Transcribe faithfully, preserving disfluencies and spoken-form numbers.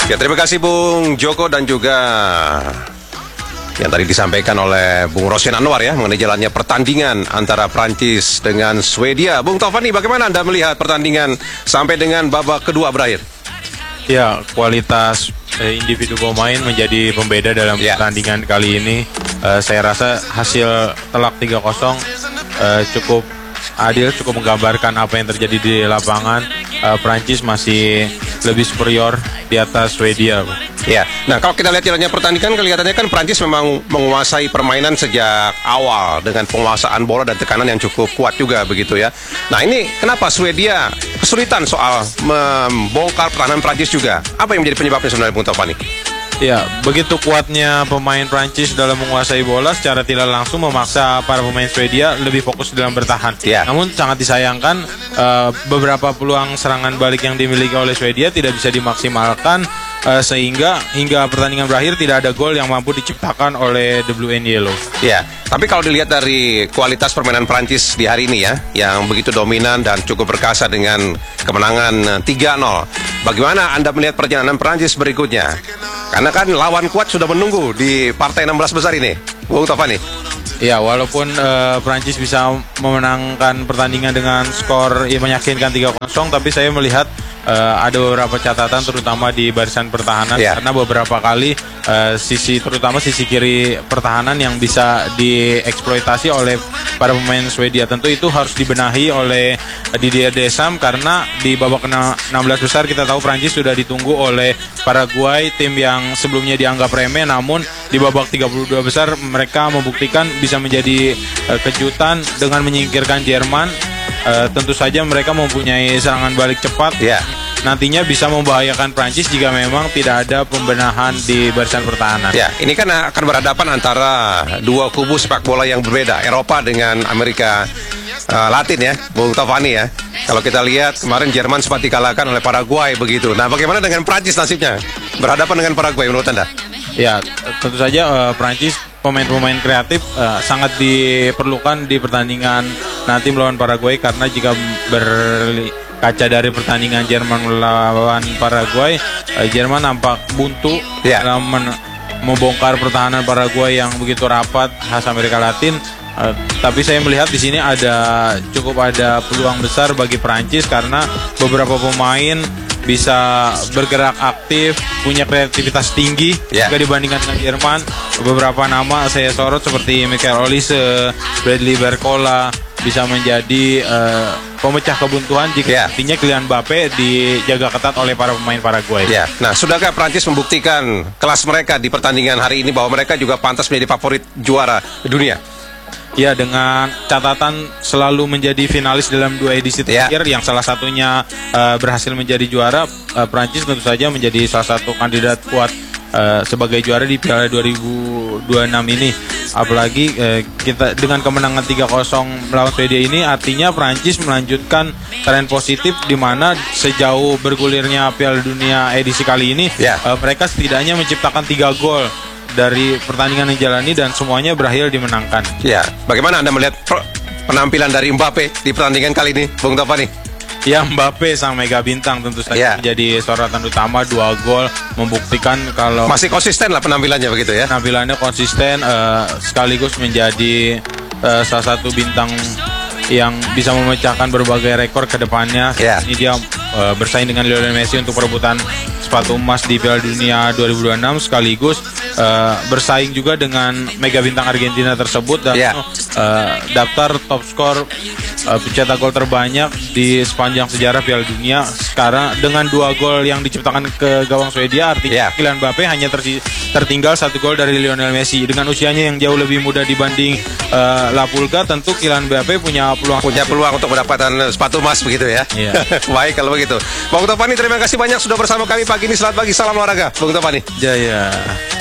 Ya, terima kasih Bung Joko dan juga yang tadi disampaikan oleh Bung Rosyan Anwar ya mengenai jalannya pertandingan antara Prancis dengan Swedia. Bung Taufani, bagaimana Anda melihat pertandingan sampai dengan babak kedua berakhir? Ya, kualitas eh, individu pemain menjadi pembeda dalam ya. pertandingan kali ini. Eh, saya rasa hasil telak tiga kosong eh, cukup adil, cukup menggambarkan apa yang terjadi di lapangan. Uh, Prancis masih lebih superior di atas Swedia. Ya, nah kalau kita lihat jalannya pertandingan, kelihatannya kan Prancis memang menguasai permainan sejak awal dengan penguasaan bola dan tekanan yang cukup kuat juga begitu ya. Nah ini kenapa Swedia kesulitan soal membongkar pertahanan Prancis juga? Apa yang menjadi penyebabnya sebenarnya, Bung Taufani? Ya, begitu kuatnya pemain Prancis dalam menguasai bola, secara tidak langsung memaksa para pemain Swedia lebih fokus dalam bertahan. Ya. Namun sangat disayangkan uh, beberapa peluang serangan balik yang dimiliki oleh Swedia tidak bisa dimaksimalkan uh, sehingga hingga pertandingan berakhir tidak ada gol yang mampu diciptakan oleh The Blue and Yellow. Ya, tapi kalau dilihat dari kualitas permainan Prancis di hari ini ya, yang begitu dominan dan cukup perkasa dengan kemenangan tiga nol. Bagaimana Anda melihat perjalanan Prancis berikutnya? Karena kan lawan kuat sudah menunggu di partai enam belas besar ini, Bung Taufani. Ya, walaupun uh, Prancis bisa memenangkan pertandingan dengan skor yang meyakinkan tiga kosong, tapi saya melihat uh, ada beberapa catatan terutama di barisan pertahanan ya. Karena beberapa kali uh, sisi terutama sisi kiri pertahanan yang bisa dieksploitasi oleh para pemain Swedia. Tentu itu harus dibenahi oleh Didier Deschamps karena di babak enam belas besar kita tahu Prancis sudah ditunggu oleh Paraguay, tim yang sebelumnya dianggap remeh, namun di babak tiga puluh dua besar mereka membuktikan bisa menjadi uh, kejutan dengan menyingkirkan Jerman. Uh, tentu saja mereka mempunyai serangan balik cepat. Yeah. Nantinya bisa membahayakan Prancis jika memang tidak ada pembenahan di barisan pertahanan. Ya, ini kan akan berhadapan antara dua kubu sepak bola yang berbeda, Eropa dengan Amerika uh, Latin ya, Bung Taufani ya. Kalau kita lihat kemarin Jerman sempat dikalahkan oleh Paraguay begitu. Nah, bagaimana dengan Prancis nasibnya berhadapan dengan Paraguay menurut Anda? Ya, tentu saja uh, Prancis pemain-pemain kreatif uh, sangat diperlukan di pertandingan nanti melawan Paraguay karena jika berkaca dari pertandingan Jerman melawan Paraguay, uh, Jerman nampak buntu yeah. dalam membongkar pertahanan Paraguay yang begitu rapat khas Amerika Latin. Uh, tapi saya melihat di sini ada cukup ada peluang besar bagi Prancis karena beberapa pemain bisa bergerak aktif, punya kreativitas tinggi yeah. jika dibandingkan dengan Jerman. Beberapa nama saya sorot seperti Michael Olise, Bradley Barcola bisa menjadi uh, pemecah kebuntuan jika yeah. artinya Kylian Mbappe dijaga ketat oleh para pemain Paraguay. Yeah. Nah, sudahkah Prancis membuktikan kelas mereka di pertandingan hari ini bahwa mereka juga pantas menjadi favorit juara dunia? Ya, dengan catatan selalu menjadi finalis dalam dua edisi terakhir ya. Yang salah satunya uh, berhasil menjadi juara, uh, Prancis tentu saja menjadi salah satu kandidat kuat uh, sebagai juara di Piala dua ribu dua puluh enam ini. Apalagi uh, kita dengan kemenangan tiga kosong melawan Swedia ini artinya Prancis melanjutkan tren positif di mana sejauh bergulirnya Piala Dunia edisi kali ini ya. uh, mereka setidaknya menciptakan tiga gol dari pertandingan yang jalani dan semuanya berakhir dimenangkan. Ya, bagaimana Anda melihat penampilan dari Mbappe di pertandingan kali ini, Bung Taufani? Ya, Mbappe sang mega bintang tentu saja ya. menjadi sorotan utama, dua gol membuktikan kalau masih konsisten lah penampilannya begitu ya. Penampilannya konsisten uh, sekaligus menjadi uh, salah satu bintang yang bisa memecahkan berbagai rekor ke depannya. Ya. Ini dia uh, bersaing dengan Lionel Messi untuk perebutan sepatu emas di Piala Dunia dua ribu dua puluh enam sekaligus uh, bersaing juga dengan mega bintang Argentina tersebut dan yeah. uh, daftar top skor uh, pencetak gol terbanyak di sepanjang sejarah Piala Dunia. Sekarang dengan dua gol yang diciptakan ke gawang Swedia artinya yeah. Kylian Mbappe hanya ter tertinggal satu gol dari Lionel Messi. Dengan usianya yang jauh lebih muda dibanding uh, La Pulga, tentu Kylian Mbappe punya peluang punya peluang untuk mendapatkan sepatu emas begitu ya. Yeah. Baik kalau begitu. Bung Taufani, terima kasih banyak sudah bersama kami pagi ini. Selamat pagi, salam olahraga, Bung Taufani. Jaya.